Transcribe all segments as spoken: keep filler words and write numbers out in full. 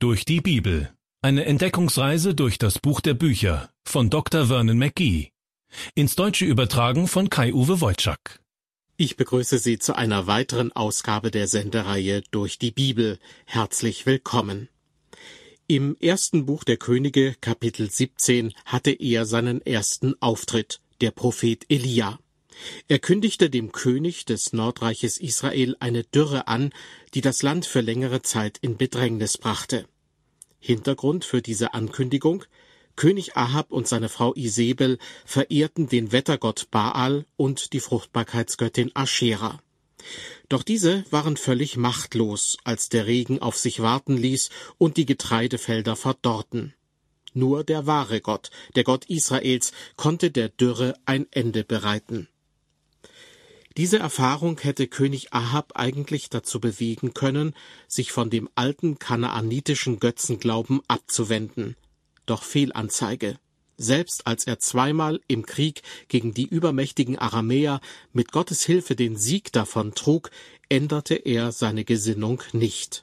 Durch die Bibel. Eine Entdeckungsreise durch das Buch der Bücher von Doktor Vernon McGee. Ins Deutsche übertragen von Kai-Uwe Wojczak. Ich begrüße Sie zu einer weiteren Ausgabe der Sendereihe Durch die Bibel. Herzlich willkommen. Im ersten Buch der Könige, Kapitel siebzehn, hatte er seinen ersten Auftritt, der Prophet Elia. Er kündigte dem König des Nordreiches Israel eine Dürre an, die das Land für längere Zeit in Bedrängnis brachte. Hintergrund für diese Ankündigung: König Ahab und seine Frau Isebel verehrten den Wettergott Baal und die Fruchtbarkeitsgöttin Aschera. Doch diese waren völlig machtlos, als der Regen auf sich warten ließ und die Getreidefelder verdorrten. Nur der wahre Gott, der Gott Israels, konnte der Dürre ein Ende bereiten. Diese Erfahrung hätte König Ahab eigentlich dazu bewegen können, sich von dem alten kanaanitischen Götzenglauben abzuwenden. Doch Fehlanzeige. Selbst als er zweimal im Krieg gegen die übermächtigen Aramäer mit Gottes Hilfe den Sieg davontrug, änderte er seine Gesinnung nicht.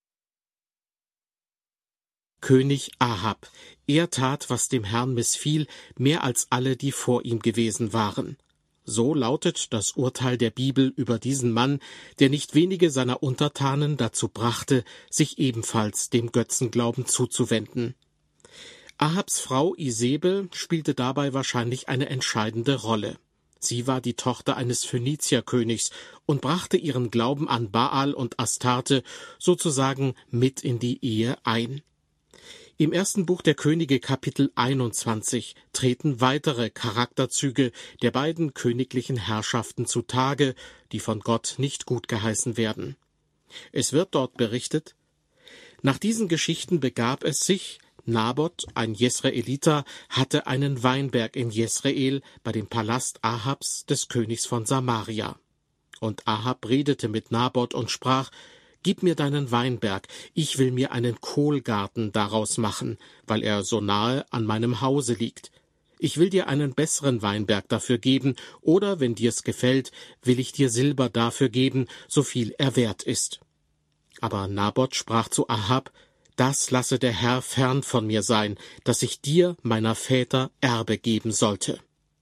König Ahab. Er tat, was dem Herrn missfiel, mehr als alle, die vor ihm gewesen waren. So lautet das Urteil der Bibel über diesen Mann, der nicht wenige seiner Untertanen dazu brachte, sich ebenfalls dem Götzenglauben zuzuwenden. Ahabs Frau Isebel spielte dabei wahrscheinlich eine entscheidende Rolle. Sie war die Tochter eines Phönizierkönigs und brachte ihren Glauben an Baal und Astarte sozusagen mit in die Ehe ein. Im ersten Buch der Könige, Kapitel einundzwanzig, treten weitere Charakterzüge der beiden königlichen Herrschaften zutage, die von Gott nicht gutgeheißen werden. Es wird dort berichtet: Nach diesen Geschichten begab es sich, Nabot, ein Jesraeliter, hatte einen Weinberg in Jesrael bei dem Palast Ahabs, des Königs von Samaria. Und Ahab redete mit Nabot und sprach: Gib mir deinen Weinberg, ich will mir einen Kohlgarten daraus machen, weil er so nahe an meinem Hause liegt. Ich will dir einen besseren Weinberg dafür geben, oder, wenn dir's gefällt, will ich dir Silber dafür geben, so viel er wert ist. Aber Nabot sprach zu Ahab: Das lasse der Herr fern von mir sein, dass ich dir, meiner Väter, Erbe geben sollte.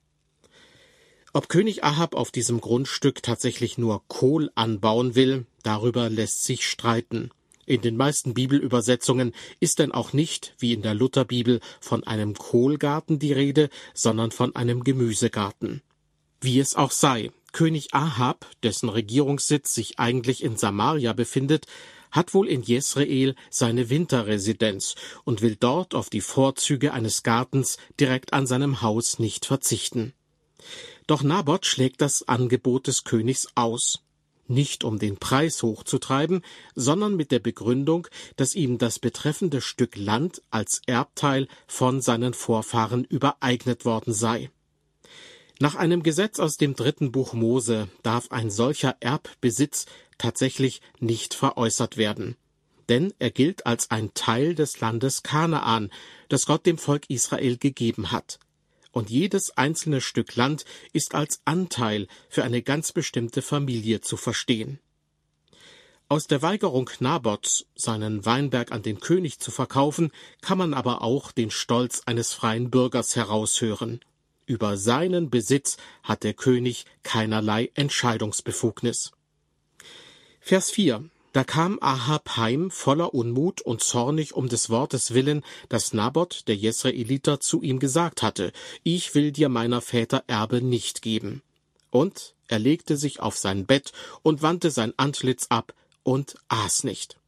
Ob König Ahab auf diesem Grundstück tatsächlich nur Kohl anbauen will, darüber lässt sich streiten. In den meisten Bibelübersetzungen ist denn auch nicht, wie in der Lutherbibel, von einem Kohlgarten die Rede, sondern von einem Gemüsegarten. Wie es auch sei, König Ahab, dessen Regierungssitz sich eigentlich in Samaria befindet, hat wohl in Jesrael seine Winterresidenz und will dort auf die Vorzüge eines Gartens direkt an seinem Haus nicht verzichten. Doch Nabot schlägt das Angebot des Königs aus. Nicht um den Preis hochzutreiben, sondern mit der Begründung, dass ihm das betreffende Stück Land als Erbteil von seinen Vorfahren übereignet worden sei. Nach einem Gesetz aus dem dritten Buch Mose darf ein solcher Erbbesitz tatsächlich nicht veräußert werden. Denn er gilt als ein Teil des Landes Kanaan, das Gott dem Volk Israel gegeben hat. Und jedes einzelne Stück Land ist als Anteil für eine ganz bestimmte Familie zu verstehen. Aus der Weigerung Nabots, seinen Weinberg an den König zu verkaufen, kann man aber auch den Stolz eines freien Bürgers heraushören. Über seinen Besitz hat der König keinerlei Entscheidungsbefugnis. Vers vier. Da kam Ahab heim voller Unmut und zornig um des Wortes willen, das Nabot, der Jesraeliter, zu ihm gesagt hatte: Ich will dir meiner Väter Erbe nicht geben. Und er legte sich auf sein Bett und wandte sein Antlitz ab und aß nicht.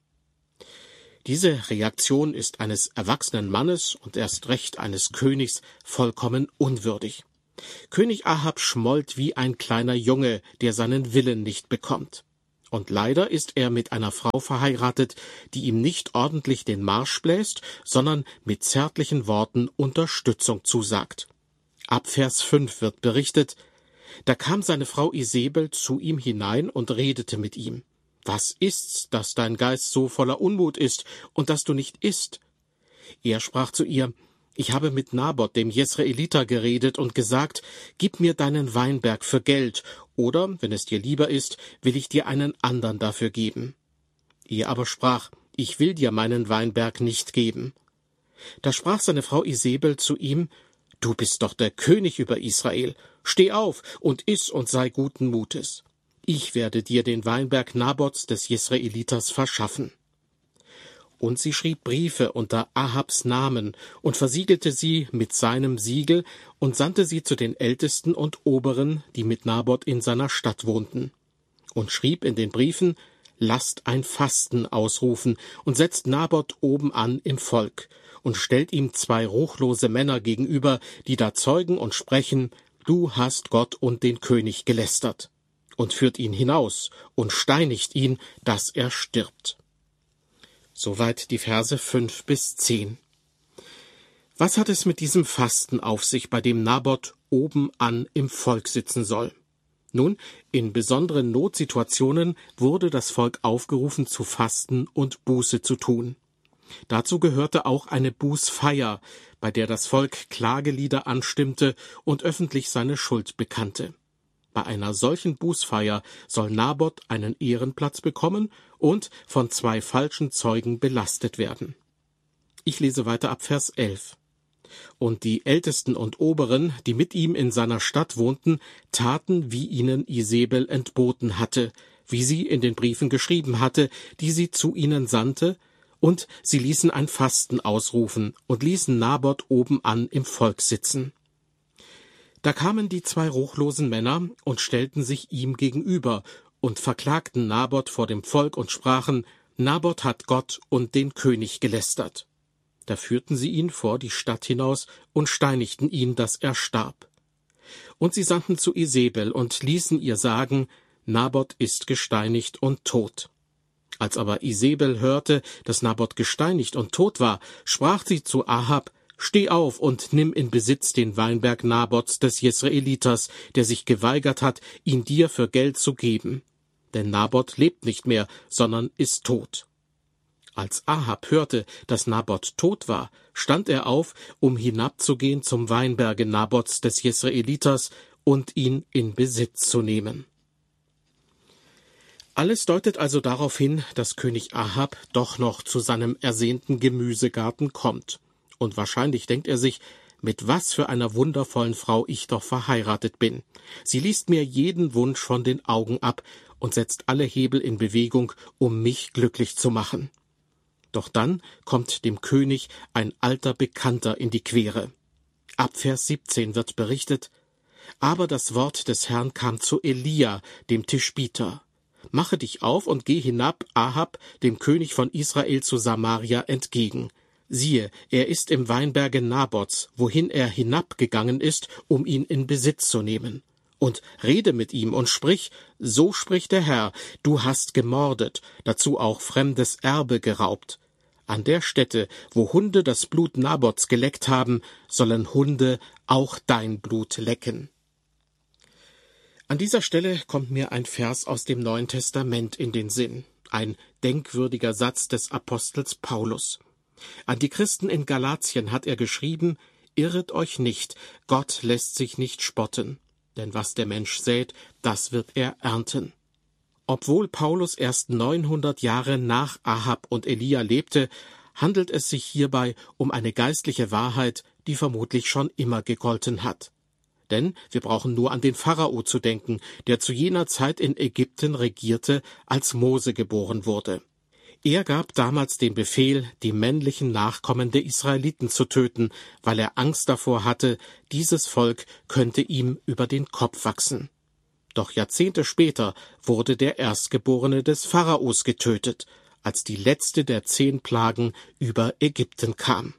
Diese Reaktion ist eines erwachsenen Mannes und erst recht eines Königs vollkommen unwürdig. König Ahab schmollt wie ein kleiner Junge, der seinen Willen nicht bekommt. Und leider ist er mit einer Frau verheiratet, die ihm nicht ordentlich den Marsch bläst, sondern mit zärtlichen Worten Unterstützung zusagt. Ab Vers fünf wird berichtet: Da kam seine Frau Isebel zu ihm hinein und redete mit ihm. Was ist's, dass dein Geist so voller Unmut ist und dass du nicht isst? Er sprach zu ihr: Ich habe mit Nabot, dem Jesraeliter, geredet und gesagt: Gib mir deinen Weinberg für Geld, oder, wenn es dir lieber ist, will ich dir einen andern dafür geben. Er aber sprach: ich will dir meinen Weinberg nicht geben. Da sprach seine Frau Isebel zu ihm, du bist doch der König über Israel, steh auf und iss und sei guten Mutes. Ich werde dir den Weinberg Nabots des Jesreeliters verschaffen. Und sie schrieb Briefe unter Ahabs Namen und versiegelte sie mit seinem Siegel und sandte sie zu den Ältesten und Oberen, die mit Nabot in seiner Stadt wohnten. Und schrieb in den Briefen, lasst ein Fasten ausrufen und setzt Nabot oben an im Volk und stellt ihm zwei ruchlose Männer gegenüber, die da zeugen und sprechen, du hast Gott und den König gelästert, und führt ihn hinaus und steinigt ihn, dass er stirbt. Soweit die Verse fünf bis zehn. Was hat es mit diesem Fasten auf sich, bei dem Nabot oben an im Volk sitzen soll? Nun, in besonderen Notsituationen wurde das Volk aufgerufen zu fasten und Buße zu tun. Dazu gehörte auch eine Bußfeier, bei der das Volk Klagelieder anstimmte und öffentlich seine Schuld bekannte. Bei einer solchen Bußfeier soll Nabot einen Ehrenplatz bekommen und von zwei falschen Zeugen belastet werden. Ich lese weiter ab Vers elf. Und die Ältesten und Oberen, die mit ihm in seiner Stadt wohnten, taten, wie ihnen Isebel entboten hatte, wie sie in den Briefen geschrieben hatte, die sie zu ihnen sandte, und sie ließen ein Fasten ausrufen und ließen Nabot oben an im Volk sitzen. Da kamen die zwei ruchlosen Männer und stellten sich ihm gegenüber und verklagten Nabot vor dem Volk und sprachen, Nabot hat Gott und den König gelästert. Da führten sie ihn vor die Stadt hinaus und steinigten ihn, dass er starb. Und sie sandten zu Isebel und ließen ihr sagen, Nabot ist gesteinigt und tot. Als aber Isebel hörte, dass Nabot gesteinigt und tot war, sprach sie zu Ahab, steh auf und nimm in Besitz den Weinberg Nabots des Jesreeliters, der sich geweigert hat, ihn dir für Geld zu geben. Denn Nabot lebt nicht mehr, sondern ist tot. Als Ahab hörte, dass Nabot tot war, stand er auf, um hinabzugehen zum Weinberge Nabots des Jesreeliters und ihn in Besitz zu nehmen. Alles deutet also darauf hin, dass König Ahab doch noch zu seinem ersehnten Gemüsegarten kommt. Und wahrscheinlich denkt er sich, mit was für einer wundervollen Frau ich doch verheiratet bin. Sie liest mir jeden Wunsch von den Augen ab und setzt alle Hebel in Bewegung, um mich glücklich zu machen. Doch dann kommt dem König ein alter Bekannter in die Quere. Ab Vers siebzehn wird berichtet, aber das Wort des Herrn kam zu Elia, dem Tischbiter. Mache dich auf und geh hinab Ahab, dem König von Israel, zu Samaria entgegen. Siehe, er ist im Weinberge Nabots, wohin er hinabgegangen ist, um ihn in Besitz zu nehmen. Und rede mit ihm und sprich, so spricht der Herr, du hast gemordet, dazu auch fremdes Erbe geraubt. An der Stätte, wo Hunde das Blut Nabots geleckt haben, sollen Hunde auch dein Blut lecken. An dieser Stelle kommt mir ein Vers aus dem Neuen Testament in den Sinn, ein denkwürdiger Satz des Apostels Paulus. An die Christen in Galatien hat er geschrieben, irret euch nicht, Gott lässt sich nicht spotten, denn was der Mensch sät, das wird er ernten. Obwohl Paulus erst neunhundert Jahre nach Ahab und Elia lebte, handelt es sich hierbei um eine geistliche Wahrheit, die vermutlich schon immer gegolten hat. Denn wir brauchen nur an den Pharao zu denken, der zu jener Zeit in Ägypten regierte, als Mose geboren wurde. Er gab damals den Befehl, die männlichen Nachkommen der Israeliten zu töten, weil er Angst davor hatte, dieses Volk könnte ihm über den Kopf wachsen. Doch Jahrzehnte später wurde der Erstgeborene des Pharaos getötet, als die letzte der zehn Plagen über Ägypten kam.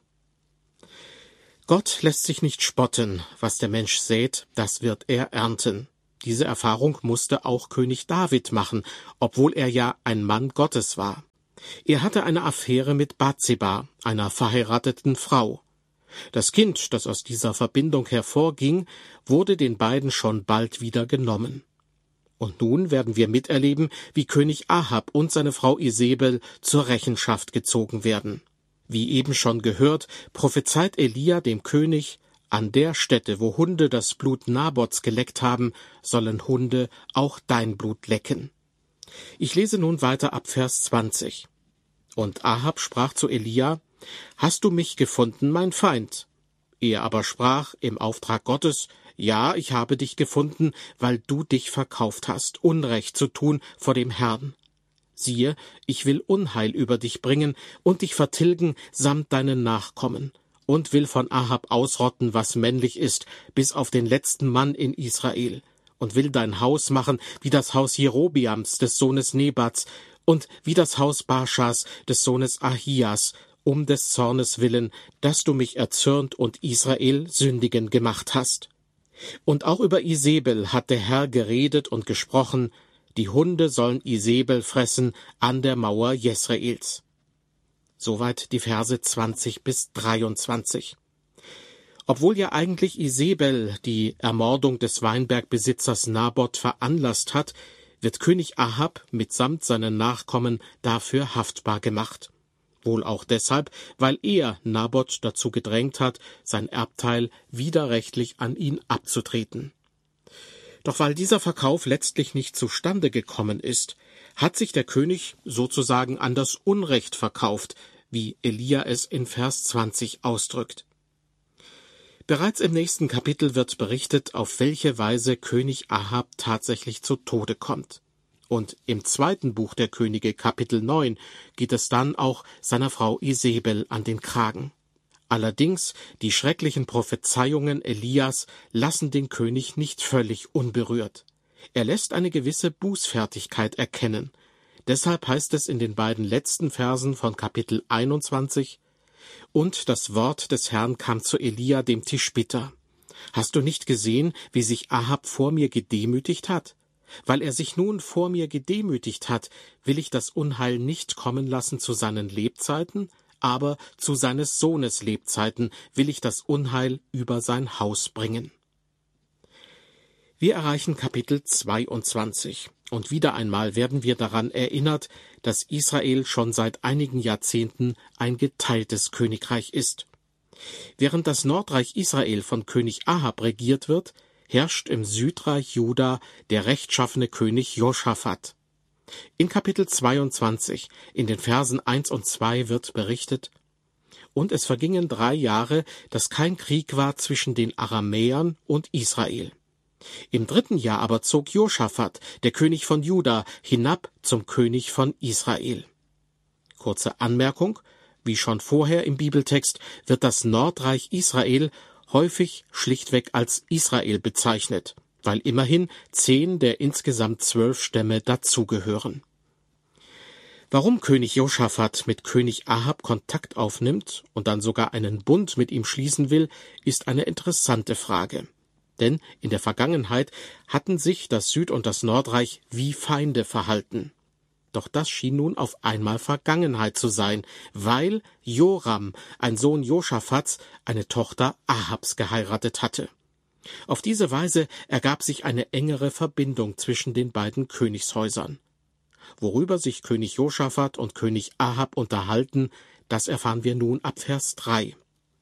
Gott lässt sich nicht spotten, was der Mensch sät, das wird er ernten. Diese Erfahrung musste auch König David machen, obwohl er ja ein Mann Gottes war. Er hatte eine Affäre mit Bathseba, einer verheirateten Frau. Das Kind, das aus dieser Verbindung hervorging, wurde den beiden schon bald wieder genommen. Und nun werden wir miterleben, wie König Ahab und seine Frau Isebel zur Rechenschaft gezogen werden. Wie eben schon gehört, prophezeit Elia dem König, an der Stätte, wo Hunde das Blut Nabots geleckt haben, sollen Hunde auch dein Blut lecken. Ich lese nun weiter ab Vers zwanzig. Und Ahab sprach zu Elia: »Hast du mich gefunden, mein Feind?« Er aber sprach im Auftrag Gottes: »Ja, ich habe dich gefunden, weil du dich verkauft hast, Unrecht zu tun vor dem Herrn. Siehe, ich will Unheil über dich bringen und dich vertilgen samt deinen Nachkommen, und will von Ahab ausrotten, was männlich ist, bis auf den letzten Mann in Israel, und will dein Haus machen wie das Haus Jerobiams des Sohnes Nebats und wie das Haus Baschas des Sohnes Ahias, um des Zornes willen, dass du mich erzürnt und Israel sündigen gemacht hast. Und auch über Isebel hat der Herr geredet und gesprochen: Die Hunde sollen Isebel fressen an der Mauer Jesraels.« Soweit die Verse zwanzig bis dreiundzwanzig. Obwohl ja eigentlich Isebel die Ermordung des Weinbergbesitzers Naboth veranlasst hat, wird König Ahab mitsamt seinen Nachkommen dafür haftbar gemacht. Wohl auch deshalb, weil er Naboth dazu gedrängt hat, sein Erbteil widerrechtlich an ihn abzutreten. Doch weil dieser Verkauf letztlich nicht zustande gekommen ist, hat sich der König sozusagen an das Unrecht verkauft, wie Elia es in Vers zwanzig ausdrückt. Bereits im nächsten Kapitel wird berichtet, auf welche Weise König Ahab tatsächlich zu Tode kommt. Und im zweiten Buch der Könige, Kapitel neun, geht es dann auch seiner Frau Isebel an den Kragen. Allerdings, die schrecklichen Prophezeiungen Elias lassen den König nicht völlig unberührt. Er lässt eine gewisse Bußfertigkeit erkennen. Deshalb heißt es in den beiden letzten Versen von Kapitel einundzwanzig: »Und das Wort des Herrn kam zu Elia dem Tischbitter: Hast du nicht gesehen, wie sich Ahab vor mir gedemütigt hat? Weil er sich nun vor mir gedemütigt hat, will ich das Unheil nicht kommen lassen zu seinen Lebzeiten, aber zu seines Sohnes Lebzeiten will ich das Unheil über sein Haus bringen.« Wir erreichen Kapitel zweiundzwanzig, und wieder einmal werden wir daran erinnert, dass Israel schon seit einigen Jahrzehnten ein geteiltes Königreich ist. Während das Nordreich Israel von König Ahab regiert wird, herrscht im Südreich Juda der rechtschaffene König Josaphat. In Kapitel zweiundzwanzig, in den Versen eins und zwei wird berichtet: »Und es vergingen drei Jahre, dass kein Krieg war zwischen den Aramäern und Israel. Im dritten Jahr aber zog Josaphat, der König von Juda, hinab zum König von Israel.« Kurze Anmerkung: Wie schon vorher im Bibeltext wird das Nordreich Israel häufig schlichtweg als Israel bezeichnet, weil immerhin zehn der insgesamt zwölf Stämme dazugehören. Warum König Josaphat mit König Ahab Kontakt aufnimmt und dann sogar einen Bund mit ihm schließen will, ist eine interessante Frage. Denn in der Vergangenheit hatten sich das Süd- und das Nordreich wie Feinde verhalten. Doch das schien nun auf einmal Vergangenheit zu sein, weil Joram, ein Sohn Josaphats, eine Tochter Ahabs geheiratet hatte. Auf diese Weise ergab sich eine engere Verbindung zwischen den beiden Königshäusern. Worüber sich König Josaphat und König Ahab unterhalten, das erfahren wir nun ab Vers drei.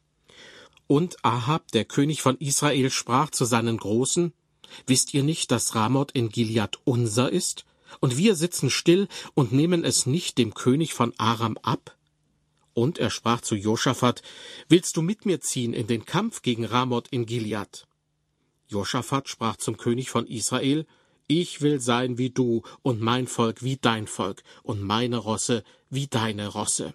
»Und Ahab, der König von Israel, sprach zu seinen Großen: Wisst ihr nicht, dass Ramoth in Gilead unser ist? Und wir sitzen still und nehmen es nicht dem König von Aram ab? Und er sprach zu Josaphat: Willst du mit mir ziehen in den Kampf gegen Ramoth in Gilead? Josaphat sprach zum König von Israel: Ich will sein wie du, und mein Volk wie dein Volk, und meine Rosse wie deine Rosse.«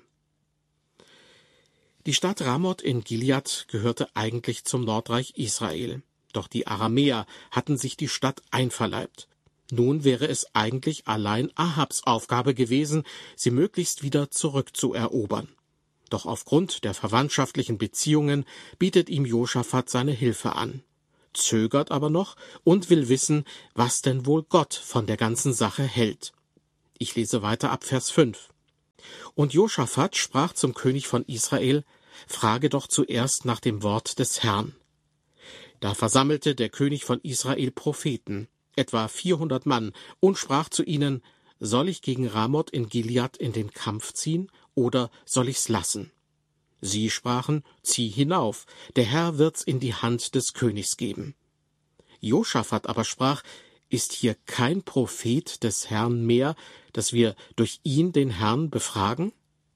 Die Stadt Ramoth in Gilead gehörte eigentlich zum Nordreich Israel. Doch die Aramäer hatten sich die Stadt einverleibt. Nun wäre es eigentlich allein Ahabs Aufgabe gewesen, sie möglichst wieder zurückzuerobern. Doch aufgrund der verwandtschaftlichen Beziehungen bietet ihm Josaphat seine Hilfe an, zögert aber noch und will wissen, was denn wohl Gott von der ganzen Sache hält. Ich lese weiter ab Vers fünf. »Und Josaphat sprach zum König von Israel: Frage doch zuerst nach dem Wort des Herrn.« Da versammelte der König von Israel Propheten, etwa vierhundert Mann, und sprach zu ihnen: Soll ich gegen Ramoth in Gilead in den Kampf ziehen, oder soll ich's lassen? Sie sprachen: Zieh hinauf, der Herr wird's in die Hand des Königs geben. Josaphat aber sprach: Ist hier kein Prophet des Herrn mehr, dass wir durch ihn den Herrn befragen?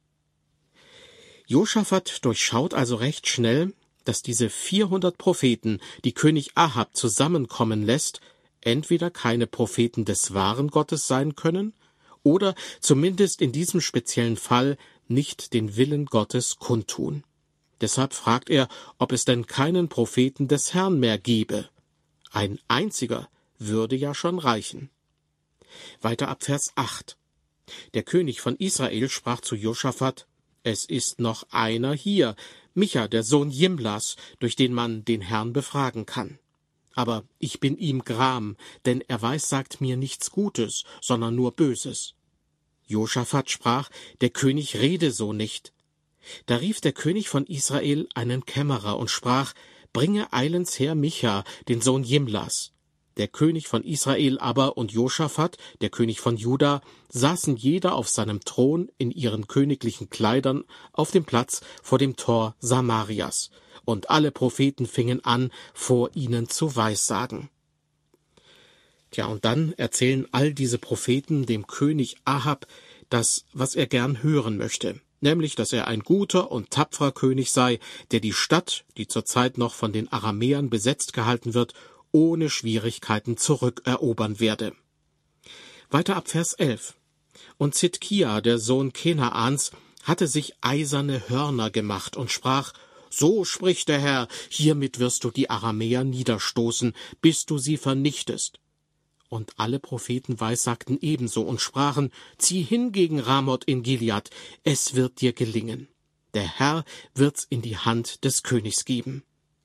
Josaphat durchschaut also recht schnell, dass diese vierhundert Propheten, die König Ahab zusammenkommen lässt, entweder keine Propheten des wahren Gottes sein können oder zumindest in diesem speziellen Fall nicht den Willen Gottes kundtun. Deshalb fragt er, ob es denn keinen Propheten des Herrn mehr gebe. Ein einziger würde ja schon reichen. Weiter ab Vers acht. Der König von Israel sprach zu Josaphat: Es ist noch einer hier, Micha, der Sohn Jimlas, durch den man den Herrn befragen kann. Aber ich bin ihm gram, denn er weissagt mir nichts Gutes, sondern nur Böses. Josaphat sprach: Der König rede so nicht. Da rief der König von Israel einen Kämmerer und sprach: Bringe eilends her Micha, den Sohn Jimlas. Der König von Israel aber und Josaphat, der König von Juda, saßen jeder auf seinem Thron in ihren königlichen Kleidern auf dem Platz vor dem Tor Samarias, und alle Propheten fingen an, vor ihnen zu weissagen. Tja, und dann erzählen all diese Propheten dem König Ahab das, was er gern hören möchte, nämlich, dass er ein guter und tapferer König sei, der die Stadt, die zurzeit noch von den Aramäern besetzt gehalten wird, ohne Schwierigkeiten zurückerobern werde. Weiter ab Vers elf. Und Zidkia, der Sohn Kenaans, hatte sich eiserne Hörner gemacht und sprach: So spricht der Herr, hiermit wirst du die Aramäer niederstoßen, bis du sie vernichtest. Und alle Propheten weissagten ebenso und sprachen: Zieh hin gegen Ramoth in Gilead, es wird dir gelingen. Der Herr wird's in die Hand des Königs geben.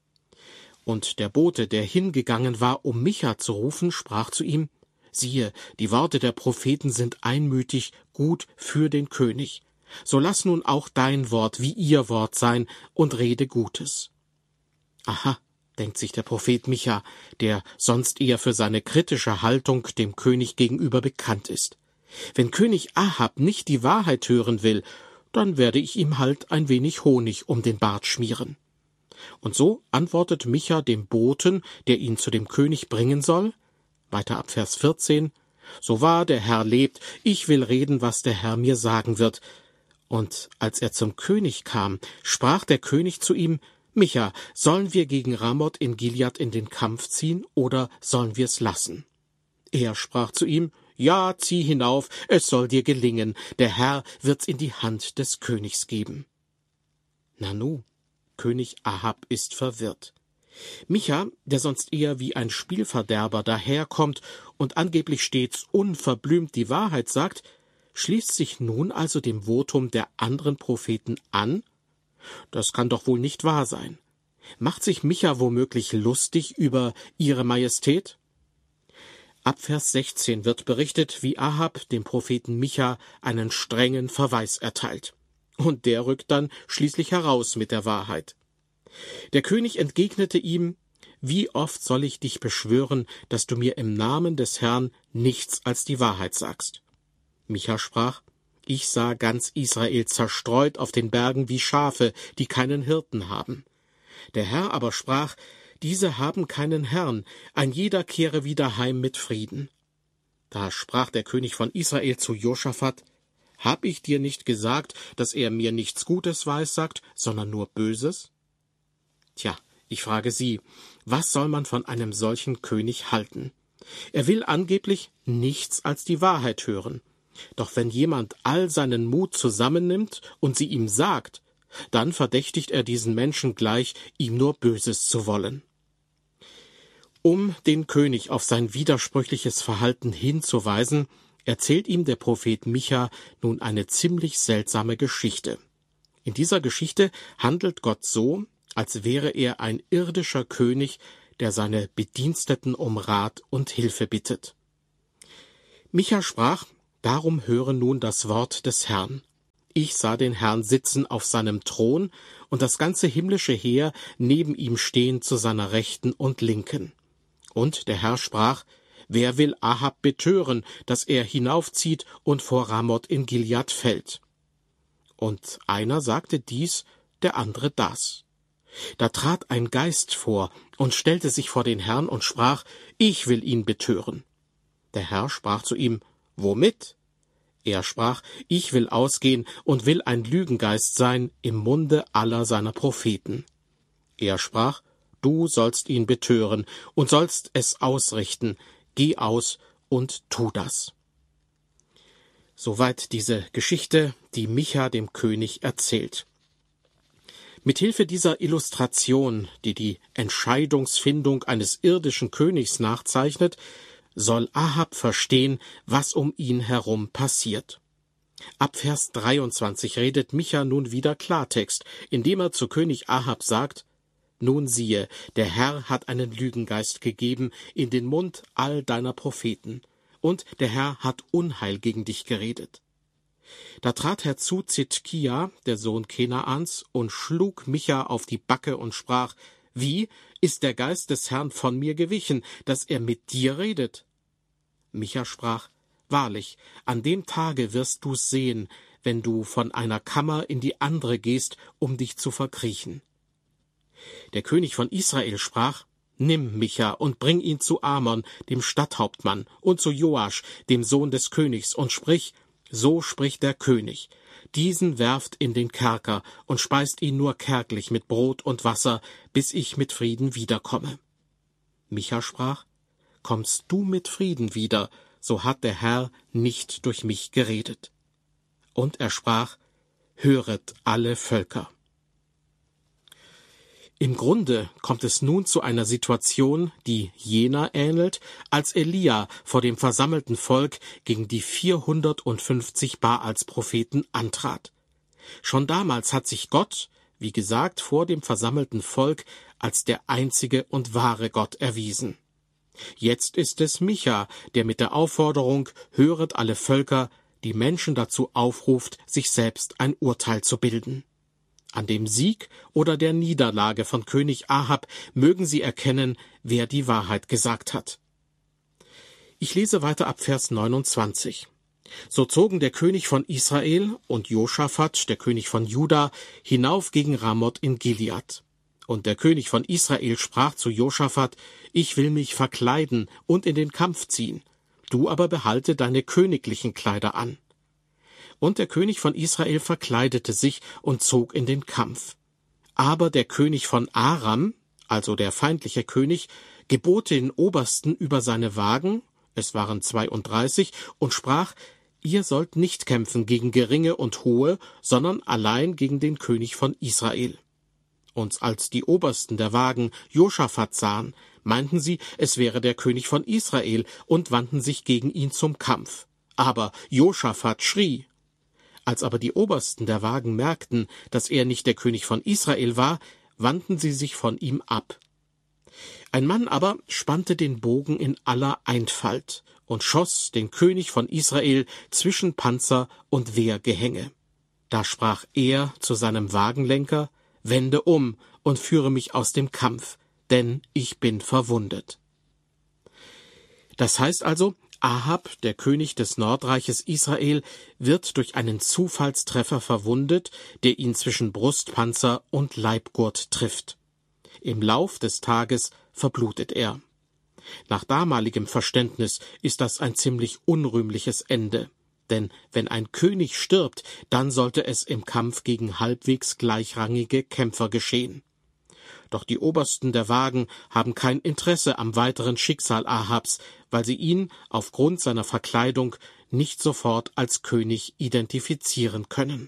Und der Bote, der hingegangen war, um Micha zu rufen, sprach zu ihm: Siehe, die Worte der Propheten sind einmütig gut für den König. So lass nun auch dein Wort wie ihr Wort sein und rede Gutes. Aha, denkt sich der Prophet Micha, der sonst eher für seine kritische Haltung dem König gegenüber bekannt ist. Wenn König Ahab nicht die Wahrheit hören will, dann werde ich ihm halt ein wenig Honig um den Bart schmieren. Und so antwortet Micha dem Boten, der ihn zu dem König bringen soll, weiter ab Vers vierzehn, So wahr der Herr lebt, ich will reden, was der Herr mir sagen wird. Und als er zum König kam, sprach der König zu ihm: Micha, sollen wir gegen Ramoth in Gilead in den Kampf ziehen, oder sollen wir's lassen? Er sprach zu ihm: Ja, zieh hinauf, es soll dir gelingen, der Herr wird's in die Hand des Königs geben. Nanu, König Ahab ist verwirrt. Micha, der sonst eher wie ein Spielverderber daherkommt und angeblich stets unverblümt die Wahrheit sagt, schließt sich nun also dem Votum der anderen Propheten an? Das kann doch wohl nicht wahr sein. Macht sich Micha womöglich lustig über ihre Majestät? Ab Vers sechzehn wird berichtet, wie Ahab dem Propheten Micha einen strengen Verweis erteilt. Und der rückt dann schließlich heraus mit der Wahrheit. Der König entgegnete ihm: Wie oft soll ich dich beschwören, dass du mir im Namen des Herrn nichts als die Wahrheit sagst? Micha sprach: Ich sah ganz Israel zerstreut auf den Bergen wie Schafe, die keinen Hirten haben. Der Herr aber sprach: Diese haben keinen Herrn, ein jeder kehre wieder heim mit Frieden. Da sprach der König von Israel zu Josaphat: Hab ich dir nicht gesagt, dass er mir nichts Gutes weissagt, sondern nur Böses? Tja, ich frage Sie, was soll man von einem solchen König halten? Er will angeblich nichts als die Wahrheit hören. Doch wenn jemand all seinen Mut zusammennimmt und sie ihm sagt, dann verdächtigt er diesen Menschen gleich, ihm nur Böses zu wollen. Um den König auf sein widersprüchliches Verhalten hinzuweisen, erzählt ihm der Prophet Micha nun eine ziemlich seltsame Geschichte. In dieser Geschichte handelt Gott so, als wäre er ein irdischer König, der seine Bediensteten um Rat und Hilfe bittet. Micha sprach: Darum höre nun das Wort des Herrn. Ich sah den Herrn sitzen auf seinem Thron und das ganze himmlische Heer neben ihm stehen zu seiner Rechten und Linken. Und der Herr sprach: Wer will Ahab betören, dass er hinaufzieht und vor Ramoth in Gilead fällt? Und einer sagte dies, der andere das. Da trat ein Geist vor und stellte sich vor den Herrn und sprach: Ich will ihn betören. Der Herr sprach zu ihm: Womit? Er sprach, ich will ausgehen und will ein Lügengeist sein im Munde aller seiner Propheten. Er sprach, du sollst ihn betören und sollst es ausrichten, geh aus und tu das. Soweit diese Geschichte, die Micha dem König erzählt. Mithilfe dieser Illustration, die die Entscheidungsfindung eines irdischen Königs nachzeichnet, soll Ahab verstehen, was um ihn herum passiert. Ab Vers dreiundzwanzig redet Micha nun wieder Klartext, indem er zu König Ahab sagt, nun siehe, der Herr hat einen Lügengeist gegeben in den Mund all deiner Propheten, und der Herr hat Unheil gegen dich geredet. Da trat herzu Zidkia, der Sohn Kenaans, und schlug Micha auf die Backe und sprach, wie ist der Geist des Herrn von mir gewichen, dass er mit dir redet? Micha sprach, wahrlich, an dem Tage wirst du's sehen, wenn du von einer Kammer in die andere gehst, um dich zu verkriechen. Der König von Israel sprach, nimm Micha und bring ihn zu Amon, dem Stadthauptmann, und zu Joasch, dem Sohn des Königs, und sprich, so spricht der König, diesen werft in den Kerker und speist ihn nur kärglich mit Brot und Wasser, bis ich mit Frieden wiederkomme. Micha sprach, kommst du mit Frieden wieder, so hat der Herr nicht durch mich geredet. Und er sprach, höret alle Völker. Im Grunde kommt es nun zu einer Situation, die jener ähnelt, als Elia vor dem versammelten Volk gegen die vierhundertfünfzig Baalspropheten antrat. Schon damals hat sich Gott, wie gesagt, vor dem versammelten Volk als der einzige und wahre Gott erwiesen. Jetzt ist es Micha, der mit der Aufforderung, höret alle Völker, die Menschen dazu aufruft, sich selbst ein Urteil zu bilden. An dem Sieg oder der Niederlage von König Ahab mögen sie erkennen, wer die Wahrheit gesagt hat. Ich lese weiter ab Vers neunundzwanzig. So zogen der König von Israel und Josaphat, der König von Juda, hinauf gegen Ramoth in Gilead. Und der König von Israel sprach zu Josaphat, ich will mich verkleiden und in den Kampf ziehen, du aber behalte deine königlichen Kleider an. Und der König von Israel verkleidete sich und zog in den Kampf. Aber der König von Aram, also der feindliche König, gebot den Obersten über seine Wagen, es waren zweiunddreißig, und sprach, ihr sollt nicht kämpfen gegen Geringe und Hohe, sondern allein gegen den König von Israel. Und als die Obersten der Wagen Josaphat sahen, meinten sie, es wäre der König von Israel, und wandten sich gegen ihn zum Kampf. Aber Josaphat schrie. Als aber die Obersten der Wagen merkten, dass er nicht der König von Israel war, wandten sie sich von ihm ab. Ein Mann aber spannte den Bogen in aller Einfalt und schoss den König von Israel zwischen Panzer und Wehrgehänge. Da sprach er zu seinem Wagenlenker, wende um und führe mich aus dem Kampf, denn ich bin verwundet. Das heißt also, Ahab, der König des Nordreiches Israel, wird durch einen Zufallstreffer verwundet, der ihn zwischen Brustpanzer und Leibgurt trifft. Im Lauf des Tages verblutet er. Nach damaligem Verständnis ist das ein ziemlich unrühmliches Ende, denn wenn ein König stirbt, dann sollte es im Kampf gegen halbwegs gleichrangige Kämpfer geschehen. Doch die Obersten der Wagen haben kein Interesse am weiteren Schicksal Ahabs, weil sie ihn aufgrund seiner Verkleidung nicht sofort als König identifizieren können.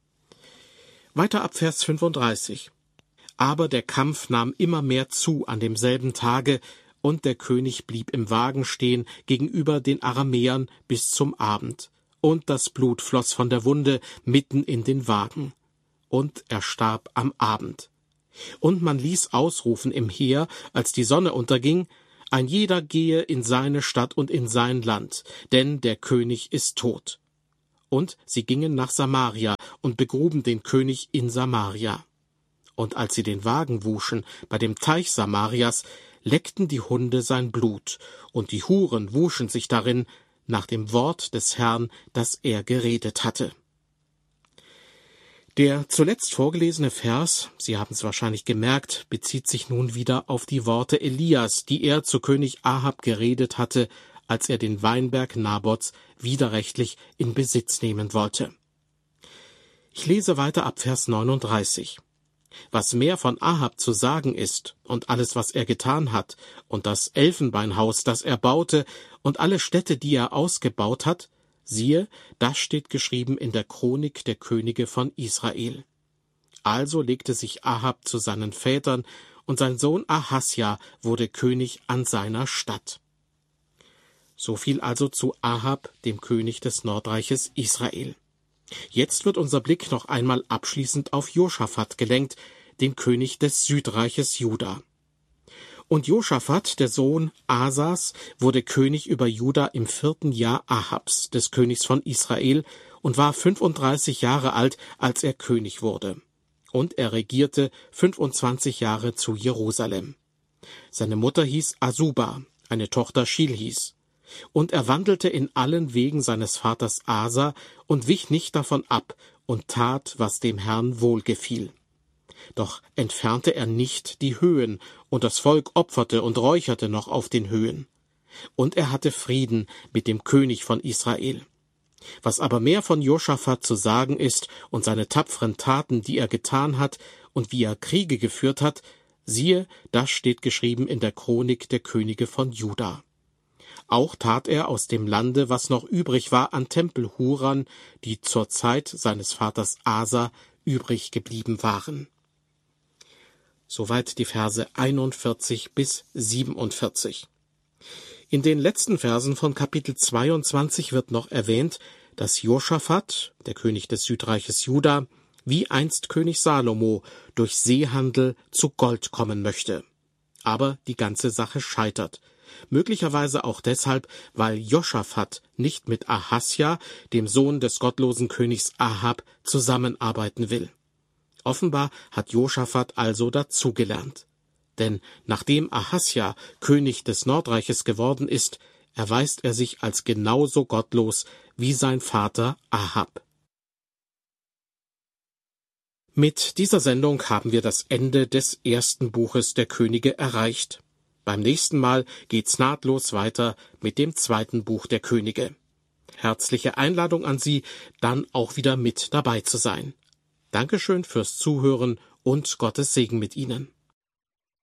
Weiter ab Vers fünfunddreißig. Aber der Kampf nahm immer mehr zu an demselben Tage, und der König blieb im Wagen stehen gegenüber den Aramäern bis zum Abend, und das Blut floss von der Wunde mitten in den Wagen, und er starb am Abend. Und man ließ ausrufen im Heer, als die Sonne unterging, ein jeder gehe in seine Stadt und in sein Land, denn der König ist tot. Und sie gingen nach Samaria und begruben den König in Samaria. Und als sie den Wagen wuschen bei dem Teich Samarias, leckten die Hunde sein Blut, und die Huren wuschen sich darin nach dem Wort des Herrn, das er geredet hatte. Der zuletzt vorgelesene Vers, Sie haben es wahrscheinlich gemerkt, bezieht sich nun wieder auf die Worte Elias, die er zu König Ahab geredet hatte, als er den Weinberg Nabots widerrechtlich in Besitz nehmen wollte. Ich lese weiter ab Vers neununddreißig. Was mehr von Ahab zu sagen ist und alles, was er getan hat, und das Elfenbeinhaus, das er baute, und alle Städte, die er ausgebaut hat, siehe, das steht geschrieben in der Chronik der Könige von Israel. Also legte sich Ahab zu seinen Vätern, und sein Sohn Ahasja wurde König an seiner Statt. So viel also zu Ahab, dem König des Nordreiches Israel. Jetzt wird unser Blick noch einmal abschließend auf Josaphat gelenkt, den König des Südreiches Juda. Und Josaphat, der Sohn Asas, wurde König über Juda im vierten Jahr Ahabs, des Königs von Israel, und war fünfunddreißig Jahre alt, als er König wurde. Und er regierte fünfundzwanzig Jahre zu Jerusalem. Seine Mutter hieß Asuba, eine Tochter Schilhis. Und er wandelte in allen Wegen seines Vaters Asa und wich nicht davon ab und tat, was dem Herrn wohlgefiel. Doch entfernte er nicht die Höhen, und das Volk opferte und räucherte noch auf den Höhen. Und er hatte Frieden mit dem König von Israel. Was aber mehr von Josaphat zu sagen ist und seine tapferen Taten, die er getan hat und wie er Kriege geführt hat, siehe, das steht geschrieben in der Chronik der Könige von Juda. Auch tat er aus dem Lande, was noch übrig war, an Tempelhurern, die zur Zeit seines Vaters Asa übrig geblieben waren. Soweit die Verse einundvierzig bis siebenundvierzig. In den letzten Versen von Kapitel zweiundzwanzig wird noch erwähnt, dass Josaphat, der König des Südreiches Juda, wie einst König Salomo, durch Seehandel zu Gold kommen möchte. Aber die ganze Sache scheitert. Möglicherweise auch deshalb, weil Josaphat nicht mit Ahasja, dem Sohn des gottlosen Königs Ahab, zusammenarbeiten will. Offenbar hat Josaphat also dazugelernt. Denn nachdem Ahasja König des Nordreiches geworden ist, erweist er sich als genauso gottlos wie sein Vater Ahab. Mit dieser Sendung haben wir das Ende des ersten Buches der Könige erreicht. Beim nächsten Mal geht's nahtlos weiter mit dem zweiten Buch der Könige. Herzliche Einladung an Sie, dann auch wieder mit dabei zu sein. Dankeschön fürs Zuhören und Gottes Segen mit Ihnen.